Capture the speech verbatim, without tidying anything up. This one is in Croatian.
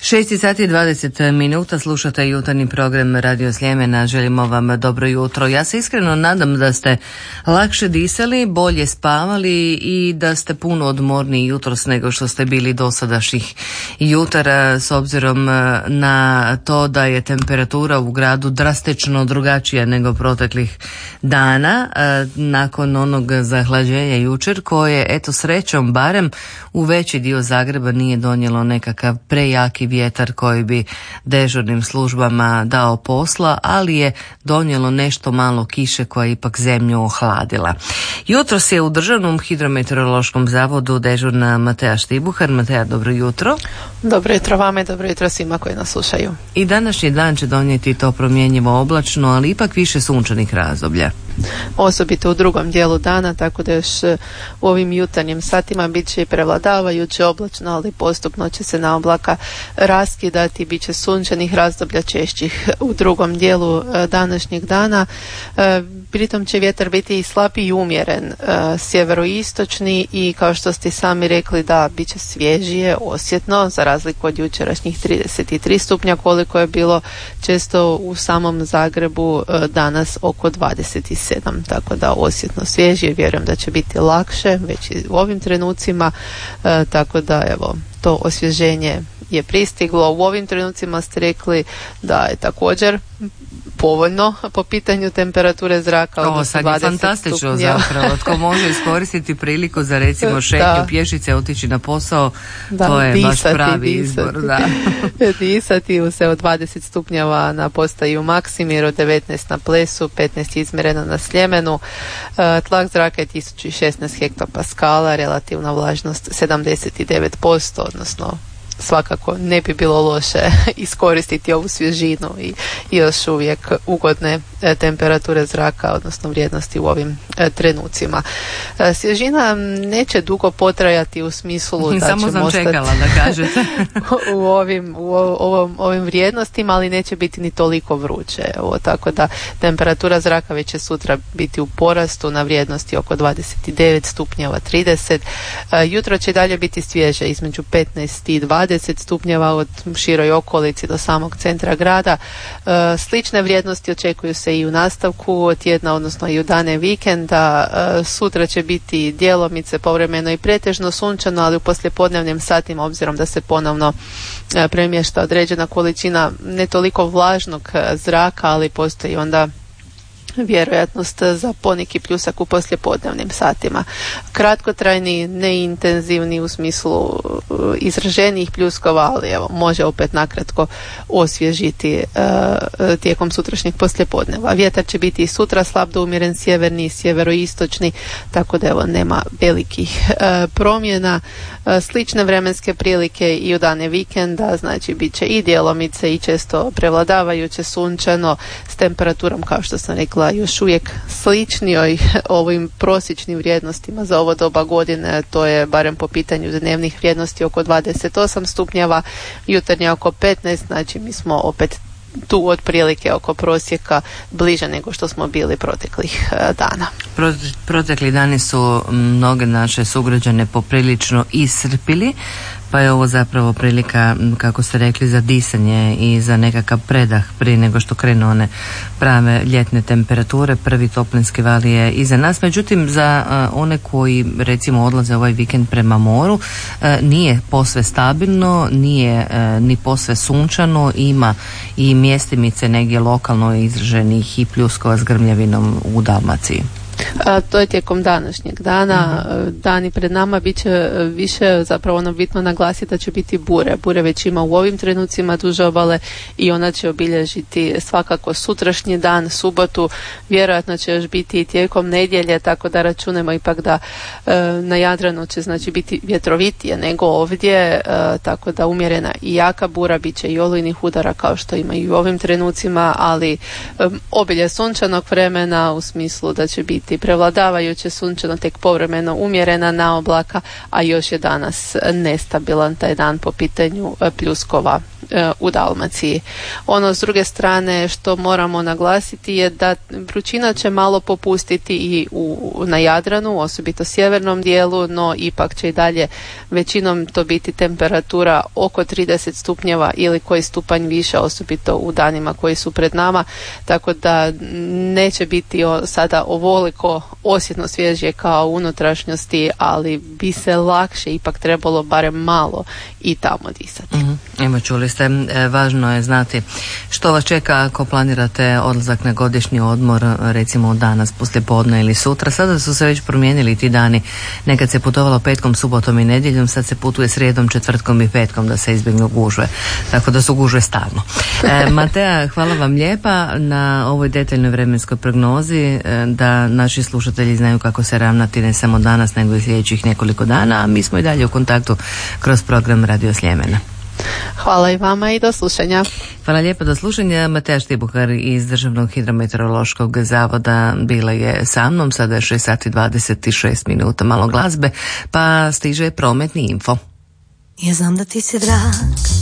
šest sati i dvadeset minuta, slušate jutarnji program Radio Sljemena. Želimo vam dobro jutro. Ja se iskreno nadam da ste lakše disali, bolje spavali i da ste puno odmorniji jutros nego što ste bili dosadašnjih jutara, s obzirom na to da je temperatura u gradu drastično drugačija nego proteklih dana nakon onog zahlađenja jučer koje, eto srećom, barem u veći dio Zagreba nije donijelo nekakav prejaki vjetar koji bi dežurnim službama dao posla, ali je donijelo nešto malo kiše koja je ipak zemlju ohladila. Jutros je u Državnom hidrometeorološkom zavodu dežurna Matea Štibuhar. Matea, dobro jutro. Dobro jutro vama i dobro jutro svima koji nas slušaju. I današnji dan će donijeti to promjenjivo oblačno, ali ipak više sunčanih razdoblja. Osobito u drugom dijelu dana, tako da još u ovim jutarnjim satima bit će i prevladavajuće oblačno, ali postupno će se na oblaka raskidati, bit će sunčanih razdoblja češćih u drugom dijelu današnjeg dana. Pritom će vjetar biti i slab i umjeren, sjeveroistočni i kao što ste sami rekli da bit će svježije, osjetno, za razliku od jučerašnjih trideset tri stupnja koliko je bilo često u samom Zagrebu, danas oko dvadeset sedam, tako da osjetno svježije, vjerujem da će biti lakše već i u ovim trenucima, e, tako da evo, to osvježenje je pristiglo. U ovim trenucima ste rekli da je također povoljno po pitanju temperature zraka. Ovo sad je fantastično zapravo. Tko može iskoristiti priliku za recimo šetnju pješice, otići na posao, da, to je disati, baš pravi disati. izbor. Da. Disati se od dvadeset stupnjeva na postaju Maksimir, od devetnaest na Plesu, petnaest izmjereno na Sljemenu. Tlak zraka je tisuću šesnaest hektopaskala, relativna vlažnost sedamdeset devet posto, odnosno svakako ne bi bilo loše iskoristiti ovu svježinu i još uvijek ugodne temperature zraka, odnosno vrijednosti u ovim trenucima. Svježina neće dugo potrajati u smislu da Samo ćemo sam čekala da kažete. u, ovim, u ovom, ovim vrijednostima, ali neće biti ni toliko vruće. Evo, tako da temperatura zraka već će sutra biti u porastu na vrijednosti oko dvadeset devet stupnjeva, trideset. Jutro će dalje biti svježe između petnaest i dvadeset stupnjeva od široj okolici do samog centra grada. E, slične vrijednosti očekuju se i u nastavku tjedna, odnosno i u dane vikenda. E, sutra će biti djelomice povremeno i pretežno sunčano, ali u poslijepodnevnim satima, obzirom da se ponovno e, premješta određena količina ne toliko vlažnog zraka, ali postoji onda vjerojatnost za poneki pljusak u poslijepodnevnim satima. Kratkotrajni, neintenzivni u smislu izraženijih pljuskova, ali evo, može opet nakratko osvježiti uh, tijekom sutrašnjeg poslijepodneva. Vjetar će biti i sutra slab do umjeren sjeverni i sjeveroistočni, tako da evo nema velikih uh, promjena. Uh, slične vremenske prilike i u dane vikenda, znači bit će i djelomice i često prevladavajuće sunčano s temperaturom, kao što sam rekla, još uvijek sličnijoj ovim prosječnim vrijednostima za ovo doba godine. To je barem po pitanju dnevnih vrijednosti oko dvadeset osam stupnjeva, jutarnja oko petnaest, znači mi smo opet tu otprilike oko prosjeka bliže nego što smo bili proteklih dana. Protekli dani su mnoge naše sugrađane poprilično iscrpili, pa je ovo zapravo prilika, kako ste rekli, za disanje i za nekakav predah prije nego što krenu one prave ljetne temperature. Prvi toplinski val je iza nas, međutim za uh, one koji recimo odlaze ovaj vikend prema moru, uh, nije posve stabilno, nije uh, ni posve sunčano, ima i mjestimice negdje lokalno izraženih i pljuskova s grmljavinom u Dalmaciji. A, to je tijekom današnjeg dana. Mm-hmm. Dani pred nama bit će više, zapravo ono bitno naglasiti da će biti bure. Bure već ima u ovim trenucima duže obale i ona će obilježiti svakako sutrašnji dan, subotu. Vjerojatno će još biti i tijekom nedjelje, tako da računamo ipak da e, na Jadranu će znači biti vjetrovitije nego ovdje, e, tako da umjerena i jaka bura, bit će i olujnih udara kao što ima i u ovim trenucima, ali e, obilje sunčanog vremena u smislu da će biti prevladavajuće sunčano, tek povremeno umjerena naoblaka, a još je danas nestabilan taj dan po pitanju pljuskova e, u Dalmaciji. Ono s druge strane što moramo naglasiti je da vrućina će malo popustiti i u, na Jadranu, osobito sjevernom dijelu, no ipak će i dalje većinom to biti temperatura oko trideset stupnjeva ili koji stupanj više, osobito u danima koji su pred nama, tako da neće biti o, sada ovoliko osjetno svježije kao u unutrašnjosti, ali bi se lakše ipak trebalo barem malo i tamo disati. Mm-hmm. Evo, čuli ste, e, važno je znati što vas čeka ako planirate odlazak na godišnji odmor, recimo danas poslijepodne ili sutra. Sada su se već promijenili ti dani. Nekad se putovalo petkom, subotom i nedjeljom, sad se putuje srijedom, četvrtkom i petkom da se izbjegnu gužve. Tako da su gužve stalno. E, Matea, hvala vam lijepa na ovoj detaljnoj vremenskoj prognozi, e, da naši slušatelji znaju kako se ravnati ne samo danas nego i sljedećih nekoliko dana, a mi smo i dalje u kontaktu kroz program Radio Sljemena. Hvala i vama i do slušanja. Hvala lijepo, do slušanja. Matea Štibuhar iz Državnog hidrometeorološkog zavoda bila je sa mnom. Sada je šest sati dvadeset šest minuta, malo glazbe, pa stiže prometni info. Ja znam da ti si drag,